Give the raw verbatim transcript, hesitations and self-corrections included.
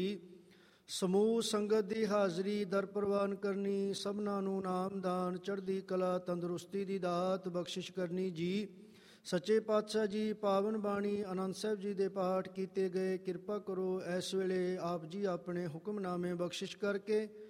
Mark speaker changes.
Speaker 1: ਸਮੂਹ ਸੰਗਤ ਦੀ ਹਾਜ਼ਰੀ ਦਰ ਪ੍ਰਵਾਨ ਕਰਨੀ, ਸਭਨਾਂ ਨੂੰ ਨਾਮਦਾਨ, ਚੜ੍ਹਦੀ ਕਲਾ, ਤੰਦਰੁਸਤੀ ਦੀ ਦਾਤ ਬਖਸ਼ਿਸ਼ ਕਰਨੀ ਜੀ। ਸੱਚੇ ਪਾਤਸ਼ਾਹ ਜੀ, ਪਾਵਨ ਬਾਣੀ ਆਨੰਦ ਸਾਹਿਬ ਜੀ ਦੇ ਪਾਠ ਕੀਤੇ ਗਏ, ਕਿਰਪਾ ਕਰੋ ਇਸ ਵੇਲੇ ਆਪ ਜੀ ਆਪਣੇ ਹੁਕਮਨਾਮੇ ਬਖਸ਼ਿਸ਼ ਕਰਕੇ